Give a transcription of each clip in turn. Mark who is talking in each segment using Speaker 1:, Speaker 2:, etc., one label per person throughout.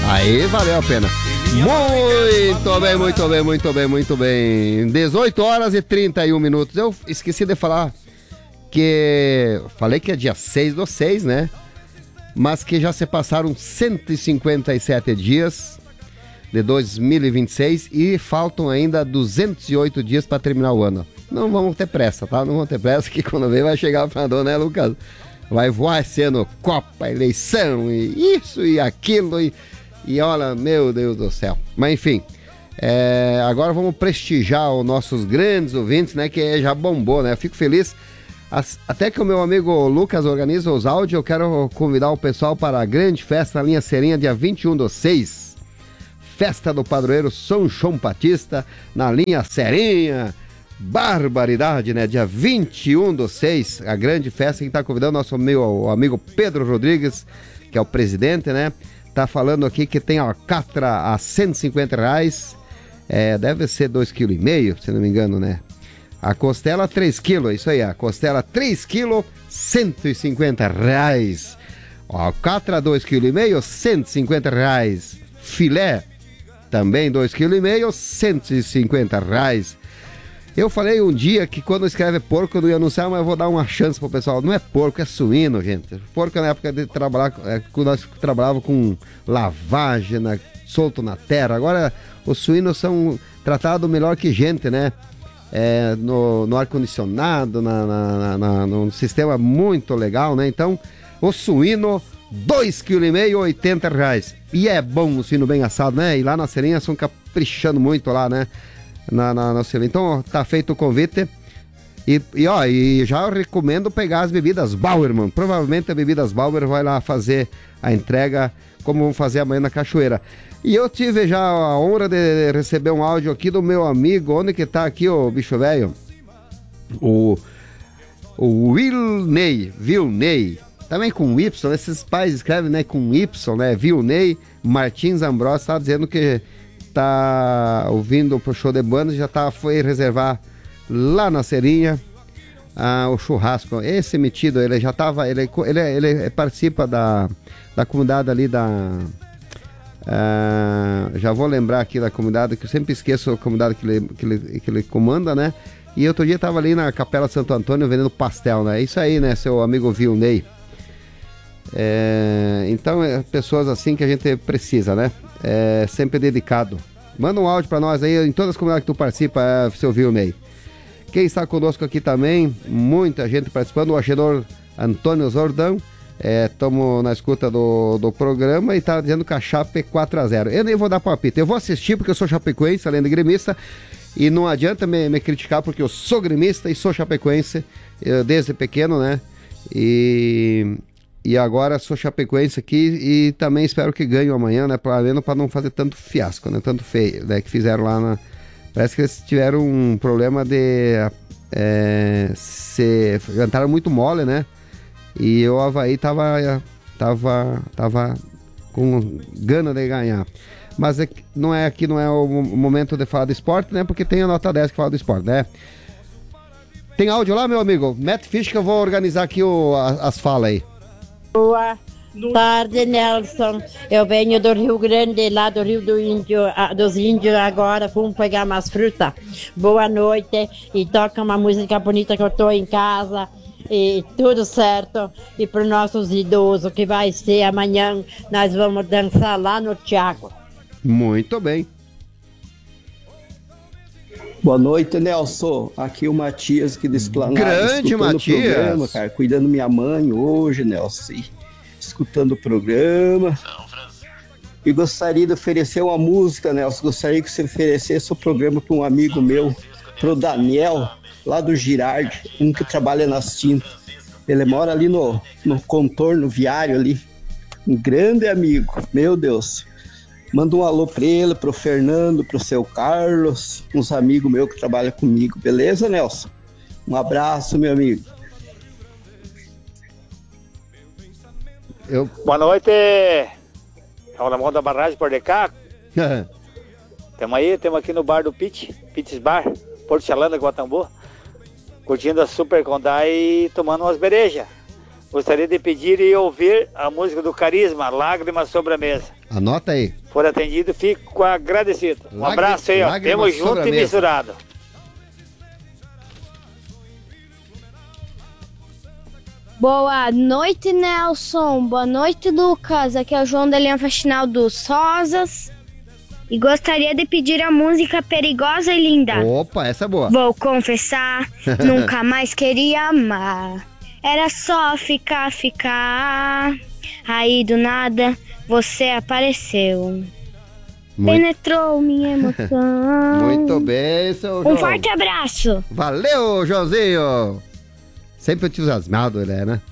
Speaker 1: Aí valeu a pena. Muito bem, muito bem, muito bem, muito bem. 18 horas e 31 minutos. Eu esqueci de falar que... Falei que é dia 6/6, né? Mas que já se passaram 157 dias de 2026 e faltam ainda 208 dias para terminar o ano. Não vamos ter pressa, tá? Não vamos ter pressa, que quando vem vai chegar o final, né, Lucas? Vai voar esse ano, Copa, eleição, e isso e aquilo, e olha, meu Deus do céu. Mas enfim, agora vamos prestigiar os nossos grandes ouvintes, né, que já bombou, né? Eu fico feliz, até que o meu amigo Lucas organiza os áudios. Eu quero convidar o pessoal para a grande festa na linha Serinha, dia 21/6. Festa do Padroeiro São João Batista, na linha Serinha. Barbaridade, né? Dia 21/6, a grande festa que está convidando nosso amigo Pedro Rodrigues, que é o presidente, né? Tá falando aqui que tem alcatra a R$150, deve ser 2,5 kg, se não me engano, né? A costela 3 kg, isso aí, a costela 3 kg, R$150. Alcatra 2,5 kg, R$150. Filé, também 2,5 kg, R$150. Eu falei um dia que quando escreve porco eu não ia anunciar, mas eu vou dar uma chance pro pessoal. Não é porco, é suíno, gente. Porco na época de trabalhar, quando nós trabalhávamos com lavagem, solto na terra. Agora os suínos são tratados melhor que gente, né? No ar-condicionado, num sistema muito legal, né? Então, o suíno, 2,5 kg, R$80. E é bom o suíno bem assado, né? E lá na Serinha estão caprichando muito lá, né? Então tá feito o convite e já eu recomendo pegar as bebidas Bauer, mano. Provavelmente a bebidas Bauer vai lá fazer a entrega, como vão fazer amanhã na Cachoeira. E eu tive já a honra de receber um áudio aqui do meu amigo. Onde que tá aqui, o bicho velho? O Vilney, também com Y. Esses pais escrevem, né, com Y, né? Vilney Martins Ambrosio tá dizendo que tá ouvindo pro show de banda, foi reservar lá na Serinha o churrasco. Esse metido, ele já tava, ele participa da comunidade ali já vou lembrar aqui da comunidade, que eu sempre esqueço a comunidade que ele comanda, né? E outro dia tava ali na Capela Santo Antônio vendendo pastel, né? Isso aí, né, seu amigo Vilney. Então, pessoas assim que a gente precisa, né? Sempre dedicado. Manda um áudio pra nós aí, em todas as comunidades que tu participa, seu Vilney. Quem está conosco aqui também, muita gente participando, o achador Antônio Zordão. Estamos na escuta do programa e tá dizendo que a Chape 4-0. Eu nem vou dar palpite, eu vou assistir porque eu sou chapecoense, além de gremista, e não adianta me criticar porque eu sou gremista e sou chapecoense desde pequeno, né? E agora sou chapecoense aqui e também espero que ganhe amanhã, né? Para não fazer tanto fiasco, né? Tanto feio, né? Que fizeram lá Parece que eles tiveram um problema de... Entraram muito mole, né? E o Avaí tava com gana de ganhar. Mas não é o momento de falar do esporte, né? Porque tem a nota 10 que fala do esporte, né? Tem áudio lá, meu amigo? Mete ficha que eu vou organizar aqui as falas aí.
Speaker 2: Boa tarde, Nelson. Eu venho do Rio Grande, lá do Rio dos Índios agora. Vamos pegar umas frutas. Boa noite. E toca uma música bonita que eu tô em casa. E tudo certo. E para os nossos idosos, que vai ser amanhã, nós vamos dançar lá no Thiago.
Speaker 1: Muito bem.
Speaker 3: Boa noite, Nelson. Aqui o Matias, que Esplanada.
Speaker 1: Grande Matias.
Speaker 3: Programa, cara, cuidando minha mãe hoje, Nelson. Escutando o programa. E gostaria de oferecer uma música, Nelson. Gostaria que você oferecesse o programa para um amigo meu, pro Daniel, lá do Girardi, um que trabalha nas tintas. Ele mora ali no contorno viário ali. Um grande amigo, meu Deus. Manda um alô pra ele, pro Fernando, pro seu Carlos, uns amigos meus que trabalham comigo, beleza, Nelson? Um abraço, meu amigo.
Speaker 4: Boa noite, Ramon da Barragem por de cá. Temos aqui no bar do Pitts Bar, Porto Chalanda, Guatambu, curtindo a Super Condá e tomando umas berejas. Gostaria de pedir e ouvir a música do Carisma, Lágrimas sobre a Mesa.
Speaker 1: Anota aí.
Speaker 4: For atendido, fico agradecido. Um abraço aí, ó. Temos junto e misturado.
Speaker 5: Boa noite, Nelson. Boa noite, Lucas. Aqui é o João da Linha Faxinal dos Rosas. E gostaria de pedir a música Perigosa e Linda.
Speaker 1: Opa, essa é boa.
Speaker 5: Vou confessar, nunca mais queria amar. Era só ficar. Aí do nada você apareceu. Penetrou minha emoção.
Speaker 1: Muito bem, seu João.
Speaker 5: Um forte abraço.
Speaker 1: Valeu, Joãozinho. Sempre entusiasmado ele é, né?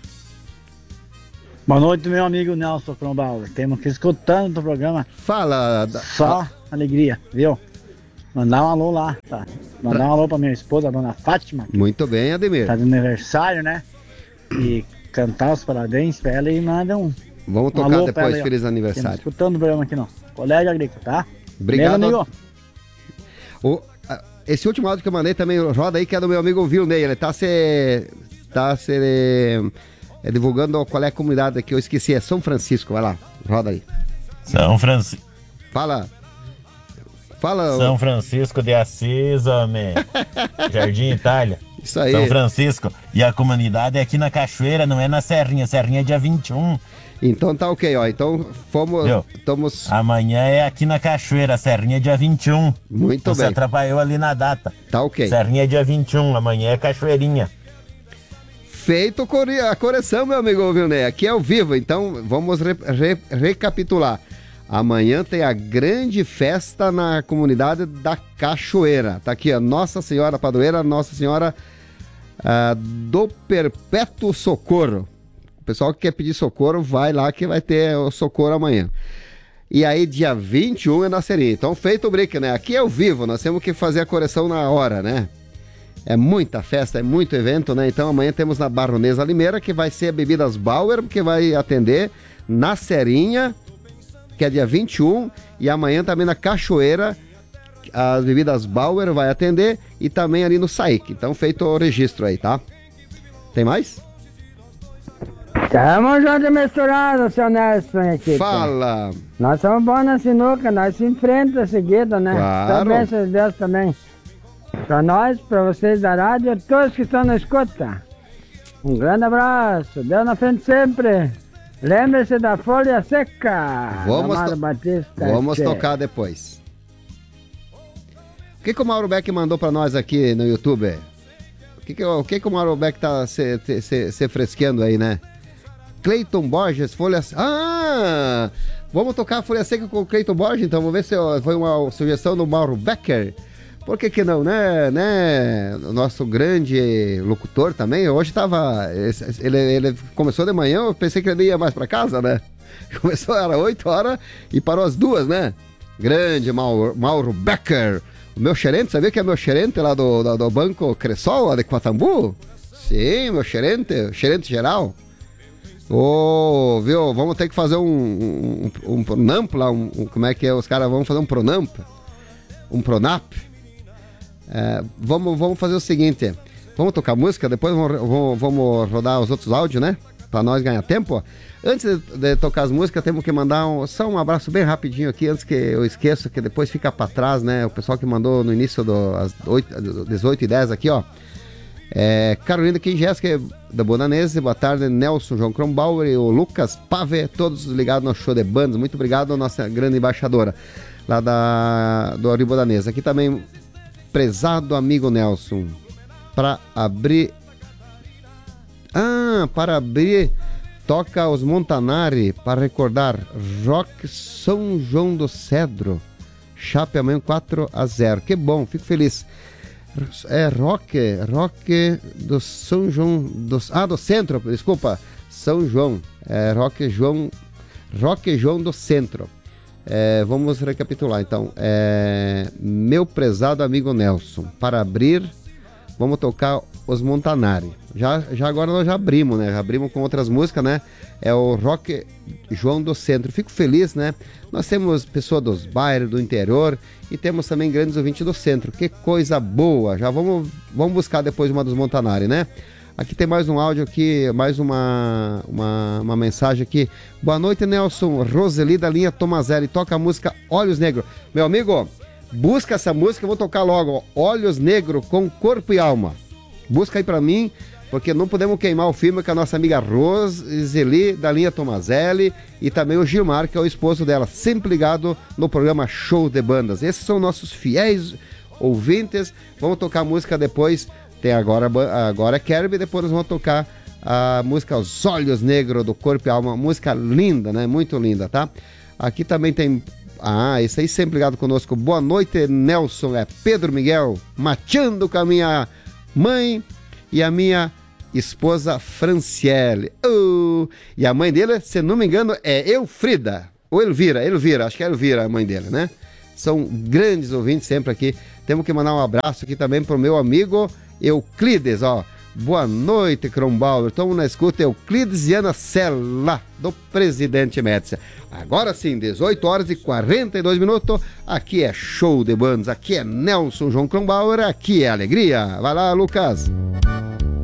Speaker 6: Boa noite, meu amigo Nelson Kronbauer. Temos que escutando o programa.
Speaker 1: Fala.
Speaker 6: Só alegria, viu? Mandar um alô lá, tá? Mandar um alô pra minha esposa, a dona Fátima.
Speaker 1: Muito bem, Ademir.
Speaker 6: Tá de aniversário, né? E cantar os parabéns pra ela e manda um.
Speaker 1: Vamos tocar
Speaker 6: alô
Speaker 1: depois,
Speaker 6: ela,
Speaker 1: feliz aniversário.
Speaker 6: Estamos escutando o programa aqui, não. Colégio Agrícola, tá?
Speaker 1: Obrigado.
Speaker 6: Meu amigo.
Speaker 1: Esse último áudio que eu mandei também, roda aí, que é do meu amigo Vilney. Ele tá divulgando qual é a comunidade que eu esqueci. É São Francisco, vai lá, roda aí.
Speaker 7: São Francisco.
Speaker 1: Fala.
Speaker 7: São Francisco de Assis, homem. Jardim Itália.
Speaker 1: Isso aí.
Speaker 7: São Francisco. E a comunidade é aqui na Cachoeira, não é na Serrinha. Serrinha é dia 21.
Speaker 1: Então tá ok, ó. Então
Speaker 7: Amanhã é aqui na Cachoeira, Serrinha é dia 21.
Speaker 1: Muito
Speaker 7: Você
Speaker 1: bem.
Speaker 7: atrapalhou ali na data.
Speaker 1: Tá ok.
Speaker 7: Serrinha é dia 21, amanhã é Cachoeirinha.
Speaker 1: Feito a correção, meu amigo Vilney. Aqui é ao vivo, então vamos recapitular. Amanhã tem a grande festa na comunidade da Cachoeira. Tá aqui, ó, Nossa Senhora Padroeira, Nossa Senhora do Perpétuo Socorro. O pessoal que quer pedir socorro, vai lá que vai ter o socorro amanhã. E aí, dia 21 é na Serrinha. Então, feito o break, né? Aqui é ao vivo, nós temos que fazer a correção na hora, né? É muita festa, é muito evento, né? Então, amanhã temos na Baronesa Limeira, que vai ser a Bebidas Bauer, que vai atender na Serrinha, que é dia 21, e amanhã também na Cachoeira, as Bebidas Bauer vai atender, e também ali no SAIC. Então, feito o registro aí, tá? Tem mais?
Speaker 8: Tamo junto misturado, seu Nelson aqui.
Speaker 1: Fala!
Speaker 8: Nós somos bons na sinuca, nós se enfrentamos seguida, né?
Speaker 1: Claro.
Speaker 8: Também, seus Deus também. Pra nós, pra vocês da rádio, e todos que estão na escuta. Um grande abraço, Deus na frente sempre. Lembre-se da folha seca.
Speaker 1: Vamos tocar depois. O que o Mauro Beck mandou pra nós aqui no YouTube? O que o Mauro Beck tá se fresqueando aí, né? Cleiton Borges, folha... Ah! Vamos tocar a folha seca com o Cleiton Borges, então vamos ver se foi uma sugestão do Mauro Becker. Por que não, né? O nosso grande locutor também, hoje tava... Ele começou de manhã, eu pensei que ele ia mais pra casa, né? Começou, era 8 horas e parou às 2, né? Grande Mauro Becker. O meu gerente, sabia que é meu gerente lá do Banco Cressol, lá de Quatambu? Sim, meu gerente geral. Viu? Vamos ter que fazer um Pronamp lá, como é que é? Os caras vão fazer um Pronamp, um Pronap. Vamos fazer o seguinte, vamos tocar música, depois vamos rodar os outros áudios, né? Pra nós ganhar tempo. Antes de tocar as músicas, temos que mandar só um abraço bem rapidinho aqui, antes que eu esqueça, que depois fica pra trás, né? O pessoal que mandou no início às 18h10 aqui, ó. Carolina Kingeski, da Bonanese, boa tarde, Nelson, João Kronbauer e o Lucas Pave, todos ligados no show de bandas. Muito obrigado à nossa grande embaixadora lá do Rio Bonanese. Aqui também, prezado amigo Nelson, para abrir, toca os Montanari para recordar Rock São João do Cedro, Chape amanhã 4-0. Que bom, fico feliz. Rock do São João do Centro, desculpa, São João, Rock João do Centro. Vamos recapitular então. Meu prezado amigo Nelson, para abrir, vamos tocar os Montanari. Já agora nós já abrimos, né? Já abrimos com outras músicas, né? É o Rock João do Centro. Fico feliz, né? Nós temos pessoas dos bairros, do interior, e temos também grandes ouvintes do centro. Que coisa boa! Já vamos buscar depois uma dos Montanari, né? Aqui tem mais um áudio aqui, mais uma mensagem aqui. Boa noite, Nelson. Roseli da linha Tomazelli. Toca a música Olhos Negros. Meu amigo, busca essa música, eu vou tocar logo. Olhos Negros com Corpo e Alma. Busca aí pra mim, porque não podemos queimar o filme com a nossa amiga Roseli da linha Tomazelli e também o Gilmar, que é o esposo dela, sempre ligado no programa Show de Bandas. Esses são nossos fiéis ouvintes. Vamos tocar a música depois. Tem agora é Kirby, depois nós vamos tocar a música Os Olhos Negros do Corpo e Alma. Música linda, né? Muito linda, tá? Aqui também tem... esse aí sempre ligado conosco. Boa noite, Nelson. É Pedro Miguel, mateando com a minha mãe e a minha esposa Franciele. E a mãe dele, se não me engano, é Elfrida. Ou Elvira, acho que é Elvira a mãe dele, né? São grandes ouvintes sempre aqui. Temos que mandar um abraço aqui também pro meu amigo Euclides, ó. Boa noite, Kronbauer. Estamos na escuta, Euclides e Ana Sela, do Presidente Médici. Agora sim, 18h42. Aqui é Show de Bandas, aqui é Nelson João Kronbauer, aqui é alegria. Vai lá, Lucas.